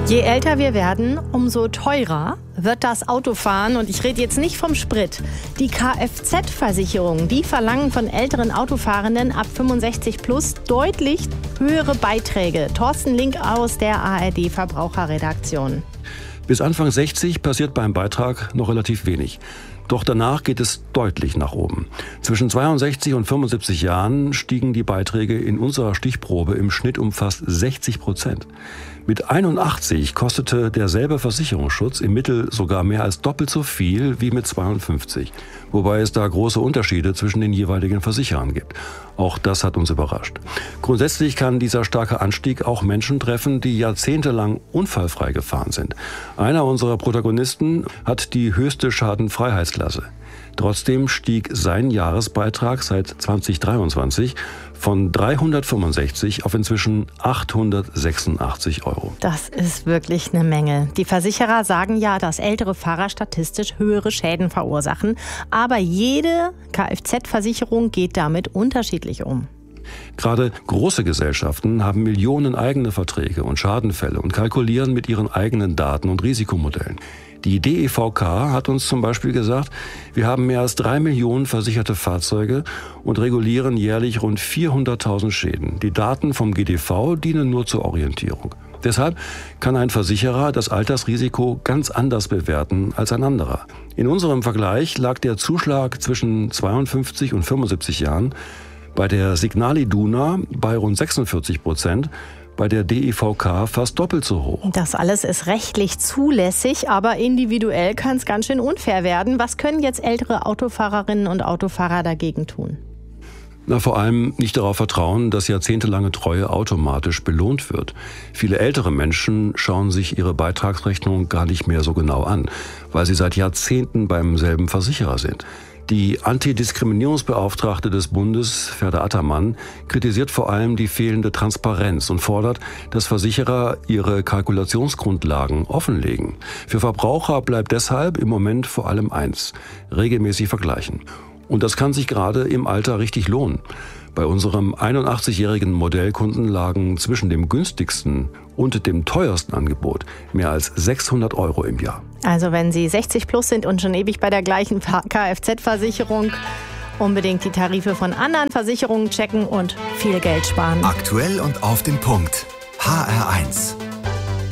Je älter wir werden, umso teurer wird das Autofahren. Und ich rede jetzt nicht vom Sprit. Die Kfz-Versicherungen, die verlangen von älteren Autofahrenden ab 65 plus deutlich höhere Beiträge. Thorsten Link aus der ARD-Verbraucherredaktion. Bis Anfang 60 passiert beim Beitrag noch relativ wenig. Doch danach geht es deutlich nach oben. Zwischen 62 und 75 Jahren stiegen die Beiträge in unserer Stichprobe im Schnitt um fast 60%. Mit 81 kostete derselbe Versicherungsschutz im Mittel sogar mehr als doppelt so viel wie mit 52. Wobei es da große Unterschiede zwischen den jeweiligen Versicherern gibt. Auch das hat uns überrascht. Grundsätzlich kann dieser starke Anstieg auch Menschen treffen, die jahrzehntelang unfallfrei gefahren sind. Einer unserer Protagonisten hat die höchste Schadenfreiheitsklasse. Trotzdem stieg sein Jahresbeitrag seit 2023 von 365 auf inzwischen 886 €. Das ist wirklich eine Menge. Die Versicherer sagen ja, dass ältere Fahrer statistisch höhere Schäden verursachen. Aber jede Kfz-Versicherung geht damit unterschiedlich um. Gerade große Gesellschaften haben Millionen eigene Verträge und Schadenfälle und kalkulieren mit ihren eigenen Daten und Risikomodellen. Die DEVK hat uns zum Beispiel gesagt, wir haben mehr als 3 Millionen versicherte Fahrzeuge und regulieren jährlich rund 400.000 Schäden. Die Daten vom GDV dienen nur zur Orientierung. Deshalb kann ein Versicherer das Altersrisiko ganz anders bewerten als ein anderer. In unserem Vergleich lag der Zuschlag zwischen 52 und 75 Jahren bei der Signal Iduna bei rund 46%, bei der DEVK fast doppelt so hoch. Das alles ist rechtlich zulässig, aber individuell kann es ganz schön unfair werden. Was können jetzt ältere Autofahrerinnen und Autofahrer dagegen tun? Vor allem nicht darauf vertrauen, dass jahrzehntelange Treue automatisch belohnt wird. Viele ältere Menschen schauen sich ihre Beitragsrechnung gar nicht mehr so genau an, weil sie seit Jahrzehnten beim selben Versicherer sind. Die Antidiskriminierungsbeauftragte des Bundes, Ferda Attermann, kritisiert vor allem die fehlende Transparenz und fordert, dass Versicherer ihre Kalkulationsgrundlagen offenlegen. Für Verbraucher bleibt deshalb im Moment vor allem eins: regelmäßig vergleichen. Und das kann sich gerade im Alter richtig lohnen. Bei unserem 81-jährigen Modellkunden lagen zwischen dem günstigsten und dem teuersten Angebot mehr als 600 € im Jahr. Also wenn Sie 60 plus sind und schon ewig bei der gleichen Kfz-Versicherung, unbedingt die Tarife von anderen Versicherungen checken und viel Geld sparen. Aktuell und auf den Punkt. HR1.